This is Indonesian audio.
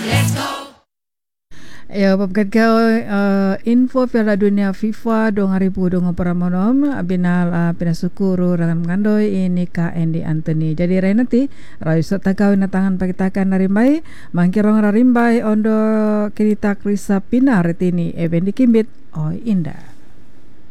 Ya, babkat kau info Piala Dunia FIFA 2020 paramonom binal pinasukuru rangan mengandoi ini ka Andy Anthony. Jadi rai nanti rayu serta kau natangan pakitakan narimbai mangkirong rarimbai ondo kita krisa pinar retini event dikimbit indah.